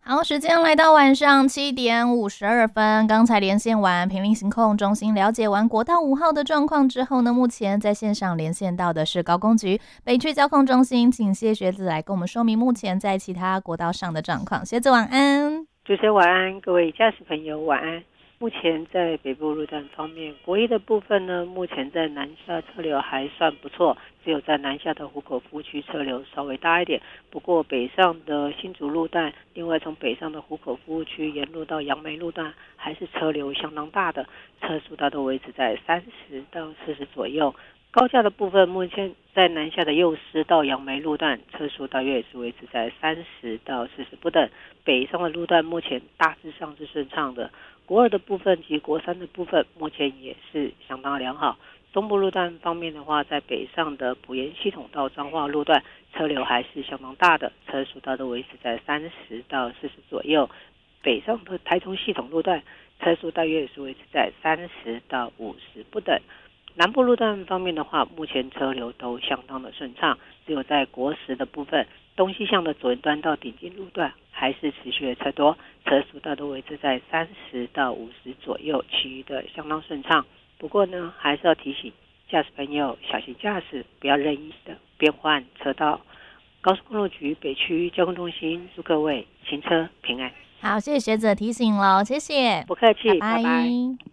好，时间来到晚上7:52，刚才连线完平林行控中心，了解完国道5号的状况之后呢，目前在线上连线到的是高工局北区交控中心，请谢学子来跟我们说明目前在其他国道上的状况。学子晚安。 主持人晚安，各位驾驶朋友晚安。目前在北部路段方面，国一的部分呢，目前在南下车流还算不错，只有在南下的湖口服务区车流稍微大一点。不过北上的新竹路段，另外从北上的湖口服务区沿路到杨梅路段，还是车流相当大的，车速大都维持在30到40左右。高架的部分，目前在南下的右师到杨梅路段，车速大约也是维持在30到40不等。北上的路段目前大致上是顺畅的。国二的部分及国三的部分，目前也是相当良好。中部路段方面的话，在北上的埔盐系统到彰化路段，车流还是相当大的，车速大都维持在30到40左右。北上的台中系统路段，车速大约也是维持在30到50不等。南部路段方面的话，目前车流都相当的顺畅，只有在国10的部分，东西向的左端到顶金路段还是持续的车多，车速大都维持在30到50左右，其余的相当顺畅。不过呢，还是要提醒驾驶朋友小心驾驶，不要任意的变换车道。高速公路局北区交通中心祝各位行车平安。 好，谢谢学子的提醒咯，谢谢， 不客气， 拜拜。 拜拜。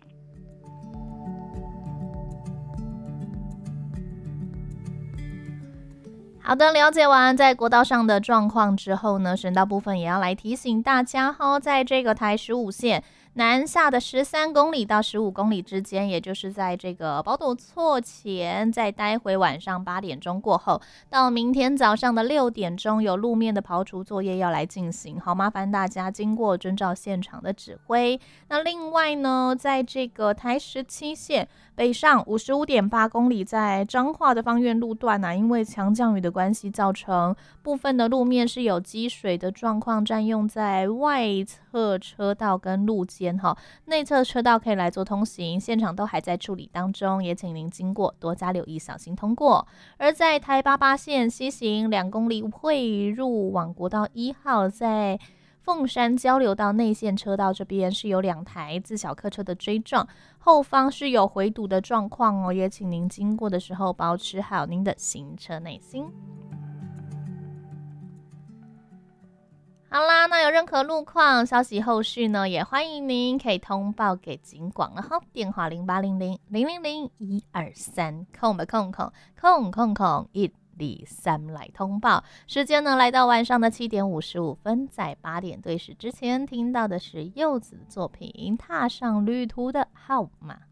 好的，了解完在国道上的状况之后呢，省道部分也要来提醒大家在这个台15线南下的13公里到15公里之间，也就是在这个宝斗错前，在待会晚上8点钟过后，到明天早上的6点钟，有路面的刨除作业要来进行，好，麻烦大家经过遵照现场的指挥。那另外呢，在这个台17线北上55.8公里，在彰化的芳苑路段因为强降雨的关系，造成部分的路面是有积水的状况，占用在外侧车道跟路肩内侧车道可以来做通行，现场都还在处理当中，也请您经过多加留意，小心通过。而在台88线西行2公里汇入往国道1号，在凤山交流道内线车道这边是有2台自小客车的追撞，后方是有回堵的状况也请您经过的时候保持好您的行车耐心。好啦，那有任何路况消息后续呢，也欢迎您可以通报给警广了哈，电话0800-000-123123来通报。时间呢来到晚上的7:55，在8点对时之前听到的是柚子作品《踏上旅途的号码》。